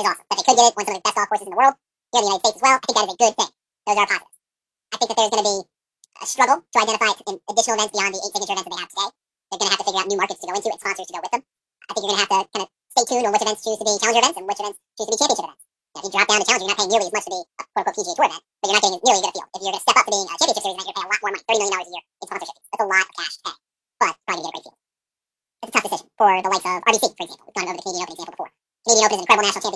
is awesome. That they could get it on some of the best golf courses in the world, here in the United States as well. I think that is a good thing. Those are positives. I think that there's going to be a struggle to identify additional events beyond the 8 signature events that they have today. They're going to have to figure out new markets to go into and sponsors to go with them. I think you're going to have to kind of stay tuned on which events choose to be challenger events and which events choose to be championship events. Now, if you drop down to challenger, you're not paying nearly as much to be a quote-unquote PGA Tour event, but you're not getting nearly as good a field. If you're going to step up to being a championship series event, you're going to pay a lot more money, $30 million a year in sponsorship fees. That's a lot of cash to pay, but probably going to get a great field. It's a tough decision for the likes of RBC, for example. We've gone over the Canadian Open example before. Canadian Open is an incredible national championship